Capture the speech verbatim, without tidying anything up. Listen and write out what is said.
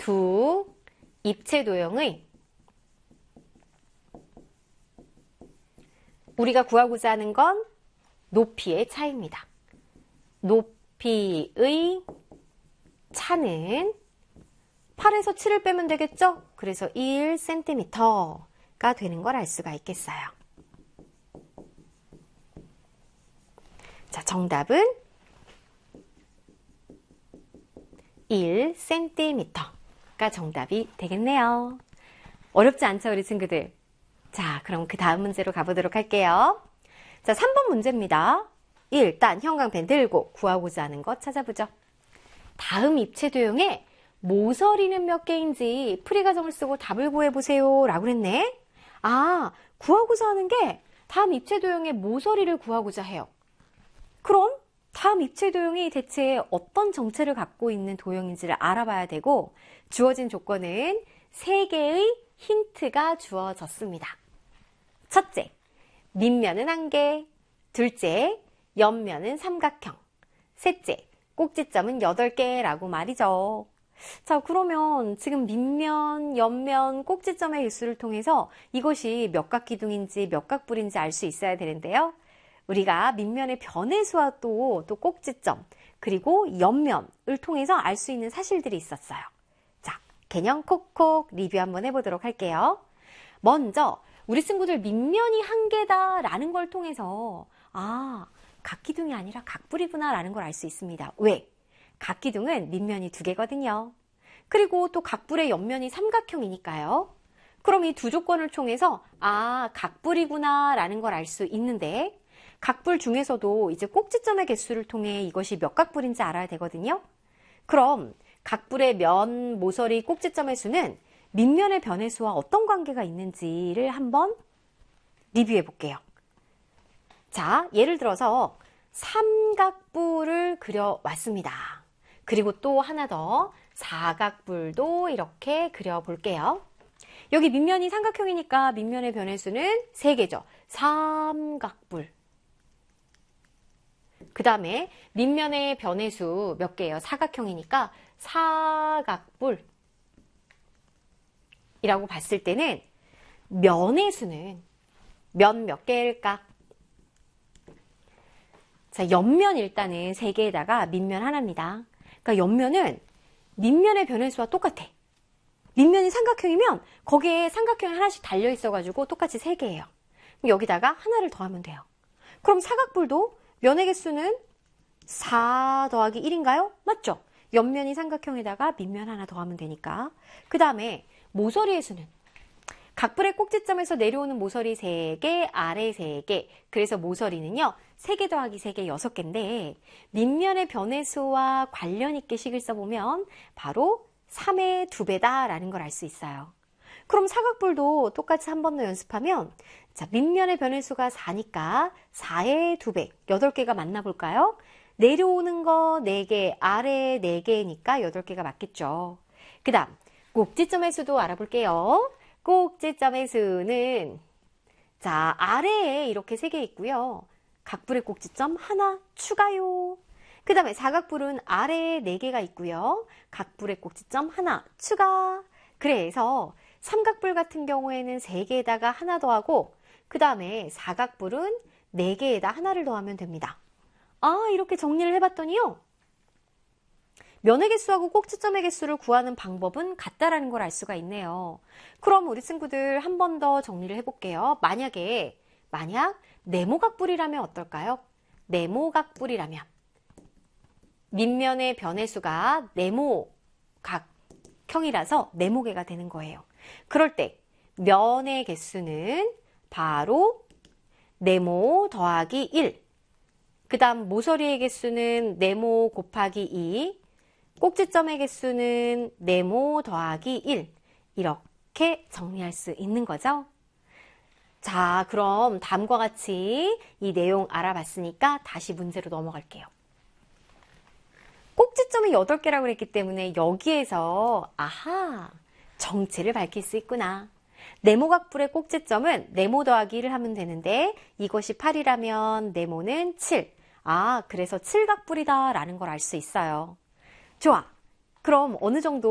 두 입체 도형의 우리가 구하고자 하는 건 높이의 차이입니다. 높이의 차는 팔에서 칠을 빼면 되겠죠? 그래서 일 센티미터가 되는 걸 알 수가 있겠어요. 자, 정답은 일 센티미터가 정답이 되겠네요. 어렵지 않죠, 우리 친구들? 자, 그럼 그 다음 문제로 가보도록 할게요. 자, 삼 번 문제입니다. 일단 형광펜 들고 구하고자 하는 것 찾아보죠. 다음 입체 도형에 모서리는 몇 개인지 풀이 과정을 쓰고 답을 구해보세요 라고 했네. 아, 구하고자 하는 게 다음 입체 도형의 모서리를 구하고자 해요. 그럼 다음 입체 도형이 대체 어떤 정체를 갖고 있는 도형인지를 알아봐야 되고, 주어진 조건은 세 개의 힌트가 주어졌습니다. 첫째, 밑면은 한 개. 둘째, 옆면은 삼각형. 셋째, 꼭지점은 여덟 개라고 말이죠. 자, 그러면 지금 밑면, 옆면, 꼭지점의 개수를 통해서 이것이 몇 각 기둥인지 몇 각 뿔인지 알 수 있어야 되는데요. 우리가 밑면의 변의 수와 또, 또 꼭지점, 그리고 옆면을 통해서 알 수 있는 사실들이 있었어요. 자, 개념 콕콕 리뷰 한번 해보도록 할게요. 먼저 우리 친구들 밑면이 한 개다라는 걸 통해서 아, 각기둥이 아니라 각뿔이구나 라는 걸 알 수 있습니다. 왜? 각기둥은 밑면이 두 개거든요. 그리고 또 각뿔의 옆면이 삼각형이니까요. 그럼 이 두 조건을 통해서 아, 각뿔이구나 라는 걸 알 수 있는데, 각뿔 중에서도 이제 꼭지점의 개수를 통해 이것이 몇 각뿔인지 알아야 되거든요. 그럼 각뿔의 면, 모서리, 꼭지점의 수는 밑면의 변의 수와 어떤 관계가 있는지를 한번 리뷰해 볼게요. 자, 예를 들어서 삼각뿔을 그려왔습니다. 그리고 또 하나 더 사각뿔도 이렇게 그려볼게요. 여기 밑면이 삼각형이니까 밑면의 변의 수는 세 개죠. 삼각뿔. 그 다음에 밑면의 변의 수 몇 개예요? 사각형이니까 사각뿔. 이라고 봤을 때는 면의 수는 면 몇 개일까? 자, 옆면 일단은 세 개에다가 밑면 하나입니다. 그러니까 옆면은 밑면의 변의 수와 똑같아. 밑면이 삼각형이면 거기에 삼각형이 하나씩 달려 있어가지고 똑같이 세 개예요. 그럼 여기다가 하나를 더하면 돼요. 그럼 사각뿔도 면의 개수는 사 더하기 일인가요? 맞죠? 옆면이 삼각형에다가 밑면 하나 더하면 되니까. 그 다음에 모서리의 수는 각뿔의 꼭지점에서 내려오는 모서리 세 개, 아래 세 개. 그래서 모서리는요, 세 개 더하기 세 개, 여섯 개인데 밑면의 변의 수와 관련 있게 식을 써보면 바로 삼의 두 배다라는 걸 알 수 있어요. 그럼 사각뿔도 똑같이 한 번 더 연습하면, 자, 밑면의 변의 수가 사니까 사의 두 배, 여덟 개가 맞나 볼까요? 내려오는 거 네 개, 아래 네 개니까 여덟 개가 맞겠죠. 그 다음 꼭지점의 수도 알아볼게요. 꼭지점의 수는 자, 아래에 이렇게 세 개 있고요. 각뿔의 꼭지점 하나 추가요. 그 다음에 사각뿔은 아래에 네 개가 있고요. 각뿔의 꼭지점 하나 추가. 그래서 삼각뿔 같은 경우에는 세 개에다가 하나 더하고, 그 다음에 사각뿔은 네 개에다 하나를 더하면 됩니다. 아, 이렇게 정리를 해봤더니요, 면의 개수하고 꼭지점의 개수를 구하는 방법은 같다라는 걸 알 수가 있네요. 그럼 우리 친구들 한 번 더 정리를 해볼게요. 만약에 만약 네모각뿔이라면 어떨까요? 네모각뿔이라면 밑면의 변의 수가 네모각형이라서 네모개가 되는 거예요. 그럴 때 면의 개수는 바로 네모 더하기 일. 그 다음 모서리의 개수는 네모 곱하기 이. 꼭지점의 개수는 네모 더하기 일. 이렇게 정리할 수 있는 거죠. 자, 그럼 다음과 같이 이 내용 알아봤으니까 다시 문제로 넘어갈게요. 꼭지점이 여덟 개라고 했기 때문에 여기에서 아하, 정체를 밝힐 수 있구나. 네모각뿔의 꼭지점은 네모 더하기 일을 하면 되는데 이것이 팔이라면 네모는 칠. 아, 그래서 칠각뿔이다 라는 걸 알 수 있어요. 좋아. 그럼 어느 정도